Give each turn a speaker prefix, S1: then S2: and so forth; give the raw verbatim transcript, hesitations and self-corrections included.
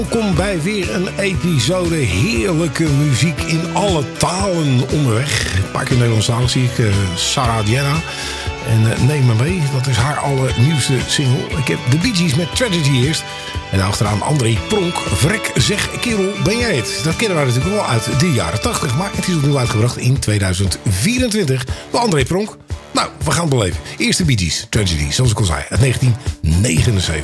S1: Welkom bij weer een episode heerlijke muziek in alle talen onderweg. Een paar keer Nederlandstalig zie ik. Uh, Sarah Diana. En uh, neem me mee, dat is haar allernieuwste single. Ik heb de Bee Gees met Tragedy eerst. En achteraan André Pronk. Vrek zeg kerel, ben jij het? Dat kennen wij natuurlijk wel uit de jaren tachtig. Maar het is opnieuw uitgebracht in tweeduizend vierentwintig door André Pronk. Nou, we gaan het beleven. Eerst de Bee Gees, Tragedy, zoals ik al zei, uit negentien negenenzeventig.